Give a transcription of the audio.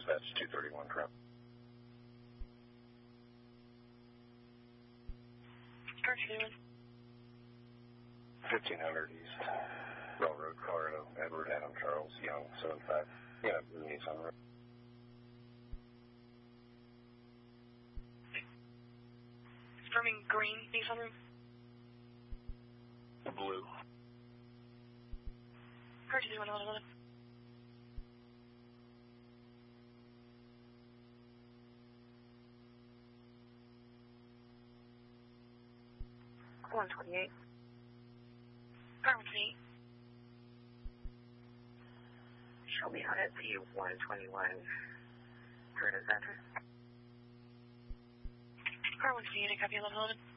Dispatch 231 Crown. 1500 East Railroad, Colorado. Edward Adam Charles Young, 75. Yeah, Nissan Road. Confirming green Nissan Road. Blue. 23111. Car 128. Car 128. Show me how to see 121. Curtis Center. Car 128, I copy 1111.